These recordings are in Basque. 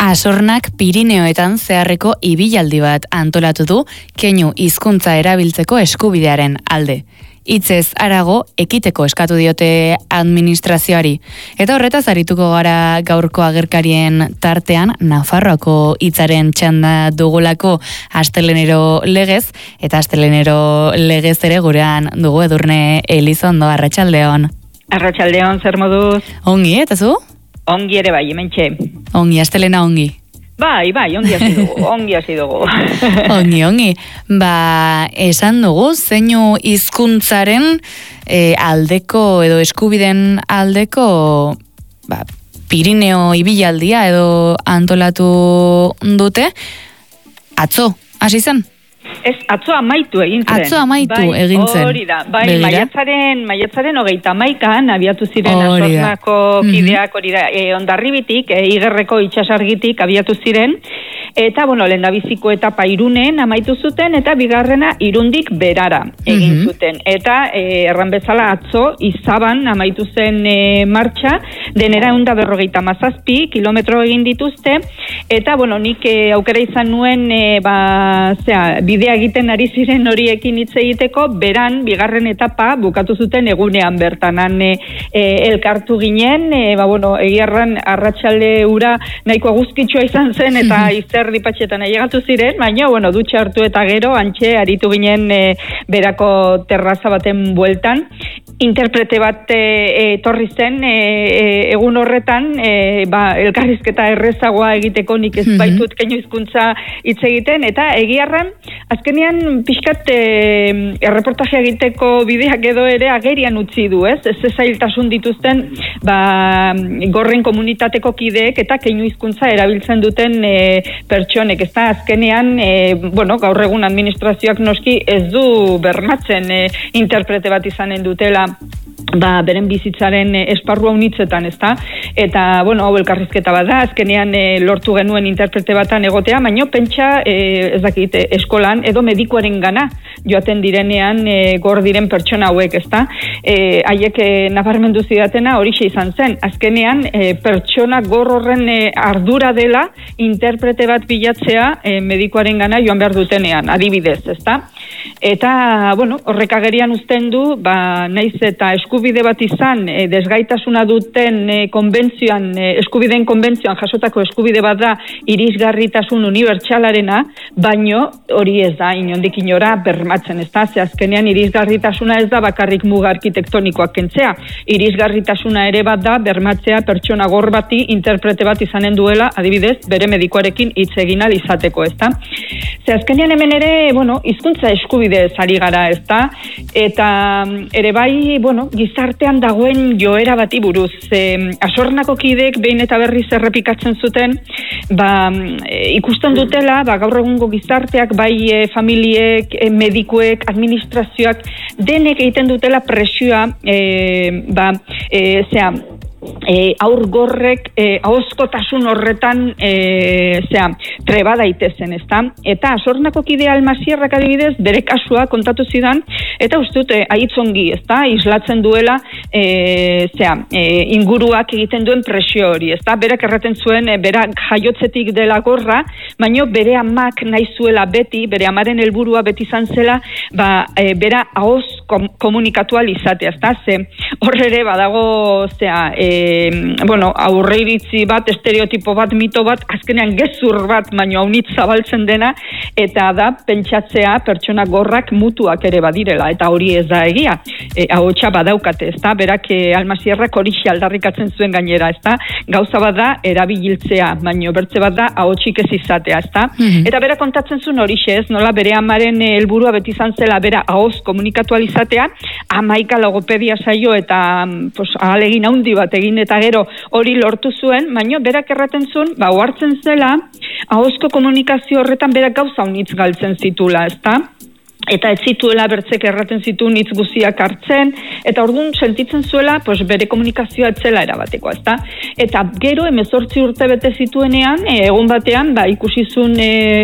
Asornak Pirineoetan zeharreko ibilaldi bat antolatu du keinu hizkuntza erabiltzeko eskubidearen alde. Hitzez harago ekiteko eskatu diote administrazioari. Eta horretaz arituko gara gaurko agerkarien tartean Nafarroako hitzaren txanda dugulako Astelenero legez, eta Astelenero legez ere gurean dugu Edurne Elizondo. Arratsaldeon. Arratsaldeon, zer moduz? Ongi, eta zu? Ongi ere bai, hementxe. Ongi, Astelena ongi. Bai, ongi hasi dugu, Ongi. Esan dugu, zeinu hizkuntzaren aldeko edo eskubiden aldeko Pirineo ibilaldia edo antolatu dute. Atzo, hasi zen? Ez, atzo amaitu egin zen. Hori da, maiatzaren 31an abiatu ziren Asornako kideak, hori da, Hondarribitik, Igerreko itsasargitik abiatu ziren, eta, lehendabiziko etapa Irunen amaitu zuten, eta bigarrena Irundik berara egin zuten. Eta, erran bezala atzo, Izaban amaitu zen martxa, denera 157 kilometro egin dituzte, eta, nik aukera izan nuen, bidea egiten ari ziren horiekin hitz egiteko, beran, bigarren etapa bukatu zuten egunean bertanan elkartu ginen, egiarran arratsalde ura nahiko aguzkitsua izan zen, eta izerdi patxetan ailegatu ziren, baina, dutxa hartu eta gero, antxe, aritu ginen berako terraza baten bueltan. Interprete bat etorri zen egun horretan, elkarrizketa errezagoa egiteko nik ez baitut keinu hizkuntza hitz egiten, eta egiarran, azkenean pixkat erreportajea egiteko bideak edo ere agerian utzi du, ez? Ez zailtasun dituzten gorren komunitateko kideek eta keinu hizkuntza erabiltzen duten pertsonek, ez da? Azkenean, gaur egun administrazioak noski ez du bermatzen interprete bat izanen dutela beren bizitzaren esparrua unitzetan, ezta? Eta, hau elkarrizketa bat da, azkenean lortu genuen interprete batan egotea, baino pentsa, ez dakit, eskolan edo medikuaren gana joaten direnean gor diren pertsona hauek, ezta? Haiek nabarmendu zidatena horixe izan zen. Azkenean, pertsona gor horren ardura dela interprete bat bilatzea medikuaren gana joan behar dutenean, adibidez, ezta? Eta, horrek agerian uzten du, naiz eta eskubide bat izan, desgaitasuna duten konbentzioan, eskubideen konbentzioan jasotako eskubide bat da irisgarritasun unibertsalarena, baino hori ez da inondik inora bermatzen, ez da? Ze azkenean irisgarritasuna ez da bakarrik muga arkitektonikoak kentzea, irisgarritasuna ere bat da bermatzea pertsona gor bati interprete bat izanen duela, adibidez, bere medikuarekin hitz egin ahal izateko, ez da? Ze azkenean hemen ere, hizkuntza eskubide ari gara, ez da? Eta ere bai, gizartean dagoen joera bati buruz. Asornako kideek behin eta berriz errepikatzen zuten, ikusten dutela, gaur egungo gizarteak, bai familiek, medikuek, administrazioak, denek egiten dutela presioa, aur gorrek ahozkotasun horretan treba daitezen, ezta? Eta Asornako kidea Almasierrak adibidez, bere kasua kontatu zidan, eta ustut aitzongi, ezta? Islatzen duela inguruak egiten duen presio hori, ezta? Berak erraten zuen, berak jaiotzetik dela gorra, baino bere amak nahi zuela beti, bere amaren helburua beti izan zela, bera ahoz komunikatua izatea, ezta? Ze horre ere badago, aurreiritzi bat, estereotipo bat, mito bat, azkenean gezur bat, baino haunitz zabaltzen dena, eta da, pentsatzea pertsona gorrak mutuak ere badirela, eta hori ez da egia. Ahotsa badaukate, ez da? Berak Almasierrak hori aldarrikatzen zuen gainera, ez da? Gauza bat da, erabiltzea, baino bertze bat da, ahotsik ez izatea, ez da? Eta bera kontatzen zuen horixe, ez? Nola bere amaren helburua beti izan zela, bera ahoz komunikatual izatea, 11 logopedia saio eta ahalegin handi bat egin eta gero hori lortu zuen, baino berak erraten zuen, ohartzen zela, ahozko komunikazio horretan berak gauza unitz galtzen zitula, ezta? eta ez zituela bertzek erraten zituen hitz guziak hartzen, eta orduan sentitzen zuela bere komunikazioa etzela erabateko, ezta? Eta gero 18 urte bete zituenean, egun batean, ikusizun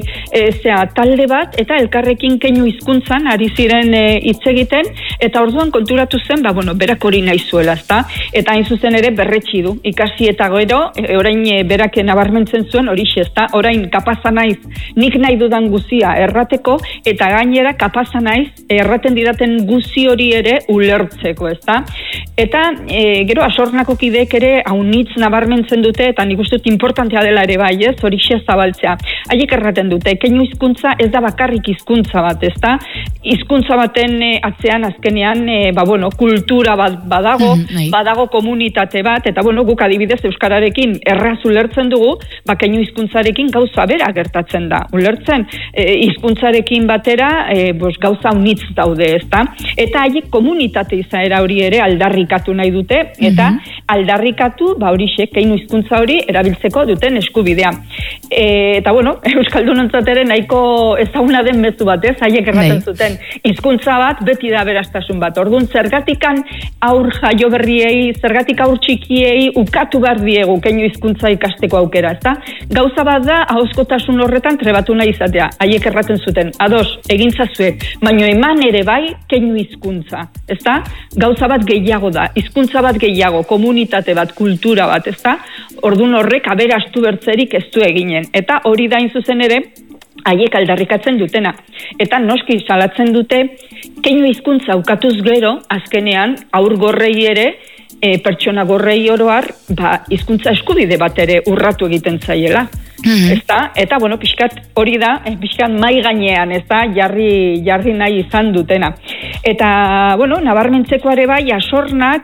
talde bat, eta elkarrekin keinu hizkuntzan ari ziren hitz egiten, eta orduan konturatu zen, berak hori nahi zuela, ezta? Eta hain zuzen ere berretsi du, ikasi eta gero, orain berak nabarmentzen zuen horixe, ezta? Orain kapaza naiz, nik nahi dudan guzia errateko, eta gainera kapaza naiz, erraten didaten guzi hori ere ulertzeko, ezta? Eta gero asornako kideek ere haunitz nabarmentzen dute, eta nik uste dut importantea dela ere bai, ez, horixe zabaltzea. Haiek erraten dute, keinu hizkuntza ez da bakarrik hizkuntza bat, ezta? Hizkuntza baten atzean azkenean, kultura bat badago, badago komunitate bat, eta guk adibidez euskararekin erraz ulertzen dugu, keinu hizkuntzarekin gauza bera gertatzen da, ulertzen, hizkuntzarekin batera, gauza unitz daude, ezta? Eta haiek komunitate izaera hori ere aldarrikatu nahi dute, eta aldarrikatu, horixe, keinu hizkuntza hori erabiltzeko duten eskubidea. Eta euskaldunontzat ere nahiko ezaguna den mezu bat, ez? Haiek erraten zuten, hizkuntza bat beti da aberastasun bat. Orduan, zergatikan aur jaio berriei, zergatik aur txikiei ukatu behar diegu keinu hizkuntza ikasteko aukera, ezta? Gauza bat da, ahozkotasun horretan trebatu nahi izatea. Haiek erraten zuten, ados, egintzazue, baino eman ere bai keinu hizkuntza, ezta? Gauza bat gehiago da, hizkuntza bat gehiago, komunitate bat, kultura bat, ezta? Ordun horrek aberastu bertzerik ez du eginen. Eta hori da hain zuzen ere, haiek aldarrikatzen dutena. Eta noski salatzen dute, keinu hizkuntza ukatuz gero, azkenean, aur gorrei ere, pertsona gorrei oroar, hizkuntza eskubide bat ere urratu egiten zaiela. Ezta? Eta, pixkat hori da, pixkat mai gainean, ezta? Jarri nahi izan dutena. Eta, nabarmentzeko ere bai, asornak,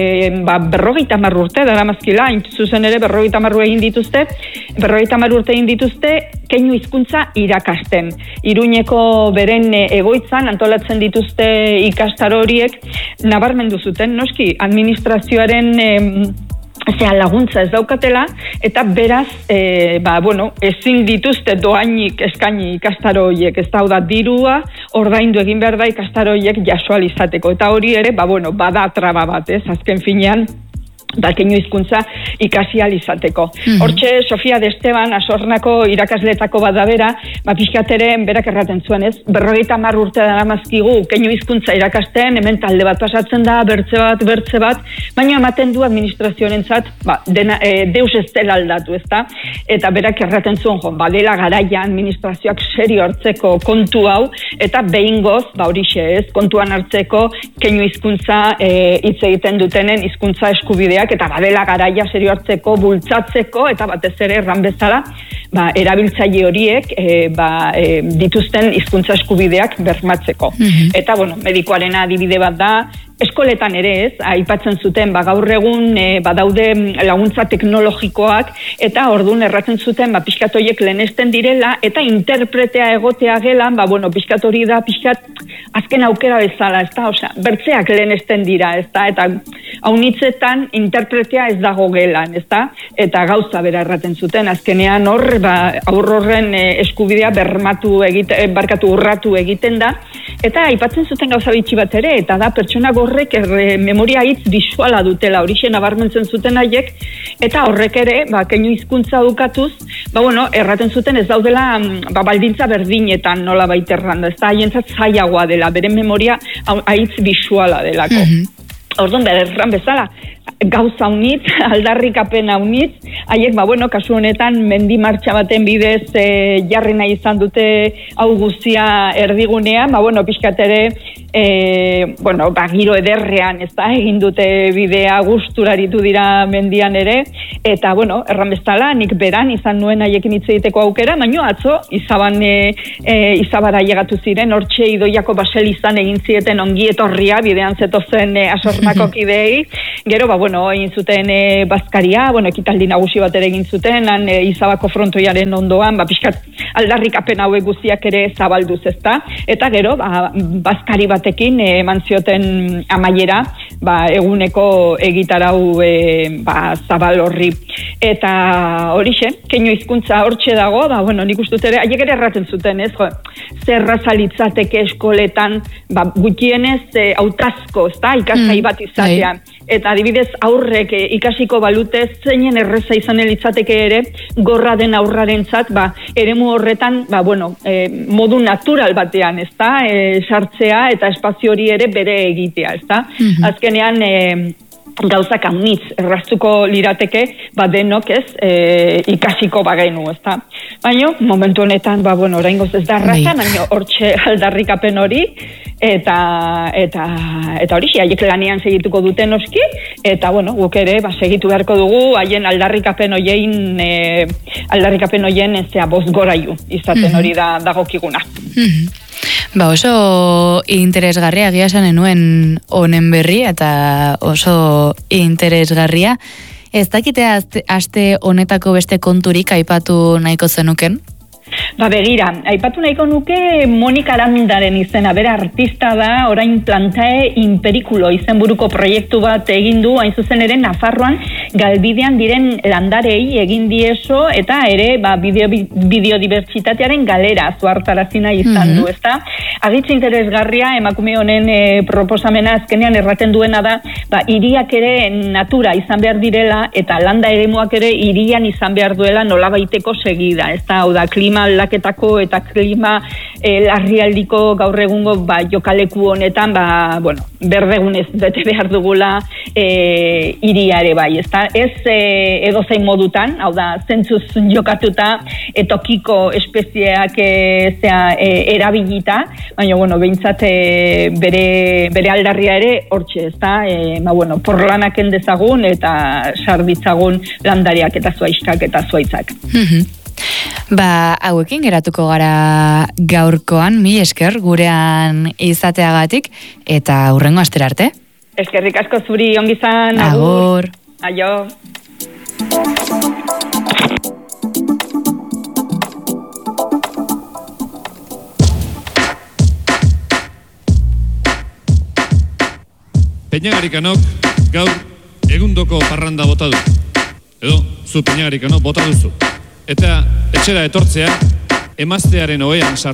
50 urte, daramazkila, zuzen ere 50 urte egin dituzte, keinu hizkuntza irakasten. Iruñeko beren egoitzan antolatzen dituzte ikastaro horiek, nabarmendu zuten, noski, administrazioaren laguntza ez daukatela, eta beraz, ezin dituzte doainik eskaini ikastaro horiek, ez da dirua, ordaindu egin behar da ikastaro horiek jasoalizateko, eta hori ere, bada traba bat, ez, azken finean, keinu hizkuntza ikasi alizateko. Hortxe, Sofia de Esteban, asornako irakasletako bat da bera, pixkateren berak erraten zuen, ez? 50 urte daramazkigu keinu hizkuntza irakasten, hemen talde bat pasatzen da, bertze bat, baina ematen du administrazioarentzat, deus ez dela aldatu, ezta? Eta berak erraten zuen, badela garaia administrazioak serio hartzeko kontu hau, eta behingoz, horixe ez, kontuan hartzeko keinu hizkuntza hitz egiten dutenen hizkuntza eskubidea, eta badela garaia serio hartzeko, bultzatzeko, eta batez ere erran bezala, erabiltzaile horiek dituzten hizkuntza eskubideak bermatzeko. Eta, medikoaren adibide bat da, eskoletan ere ez, aipatzen zuten, gaur egun badaude laguntza teknologikoak, eta orduan erratzen zuten, pixkat horiek lehenesten direla, eta interpretea egotea gelan, pixkat hori da, pixkat azken aukera bezala, ez da, bertzeak lehenesten dira, ez da, eta haunitzetan interpretea ez dago gelan, ez da, eta gauza bera erraten zuten, azkenean aurrorren eskubidea urratu egiten da, eta aipatzen zuten gauza bitxi bat ere, eta da pertsona horrek memoria hitz bisuala dutela, horixe nabarmentzen zuten haiek, eta horrek ere, keinu hizkuntza dukatuz, erraten zuten ez daudela baldintza berdinetan nola baiterran, ez da, haientzat zailagoa dela, beren memoria hitz bisuala delako. Orduan, erran bezala, gauza unitz, aldarrikapena unitz, haiek, kasu honetan, mendi martxa baten bidez jarri nahi izan dute hau guztia erdigunean, pixkat ere, giro ederrean, ez da, egin dute bidea gusturaritu dira mendian ere, eta, erran bezala, nik beran izan nuen haiekin hitz egiteko aukera, baino atzo, izabara llegatu ziren, hortxe Idoiako baselizan egin zieten ongi etorria, bidean zetozen asornako kideei, gero, egin zuten bazkaria, ekitaldi nagusi bat ere egin zuten, Izabako frontoiaren ondoan, pixkat aldarrikapen hauek guztiak ere zabalduz, ezta? Eta gero, bazkari batekin eman zioten amaiera, eguneko egitarau zabal horri. Eta horixe, keinu hizkuntza hortxe dago, nik uste dut ere, haiek ere erraten zuten, ez, zerraza litzateke eskoletan, gutienez hautazko, ikasgai bat izatea. Eta adibidez aurrek ikasiko balute zeinen erreza izanen litzateke ere, gorra den aurrarentzat, eremu horretan, modu natural batean, sartzea eta espazio hori ere bere egitea, Azkenean, gauzak haunitz erraztuko lirateke, denok ez, ikasiko bagenu, Baina, momentu honetan, oraingoz ez da erraza, baina hortxe aldarrikapen hori, eta hori, haiek lanean segituko duten noski, eta, guk ere, segitu beharko dugu, haien aldarrikapen hoien bozgorailu izaten hori dagokiguna. Oso interesgarria egia esan enuen honen berri eta oso interesgarria. Ez dakite aste honetako beste konturik aipatu nahiko zenuken? Begira, aipatu nahiko nuke Monika Arandaren izena, bera artista da, orain Plantae in Perikulo izenburuko proiektu bat egin du, hain zuzen ere Nafarroan galbidean diren landarei egin dieso, eta ere bideodibertsitatearen galera zuhartarazina izan du, ezta? Agitz interesgarria, emakume honen proposamena azkenean erraten duena da, hiriak ere natura izan behar direla, eta landa eremuak ere hirian izan behar duela nolabaiteko segida, ezta? Hau da, klima aldaketako eta klima larrialdiko gaur egungo jokaleku honetan berdegunez bete behar dugula hiriare bai, ezta? Ez edozein modutan, hau da, zentzuz jokatuta tokiko espezieak erabilita, baina, behintzat bere aldarria ere hortxe, ezta? Porlanak endezagun eta sarditzagun landariak eta zuaiskak eta zuaitzak. Hauekin geratuko gara gaurkoan, mi esker gurean izateagatik, eta hurrengo astera arte. Eskerrik asko zuri, ongizan, agur. Aio. Peñagarikanok gaur egundoko parranda bota du. Edo, zu Peñagarikanok bota duzu. Eta etxera etortzea, emaztearen ohean sartu.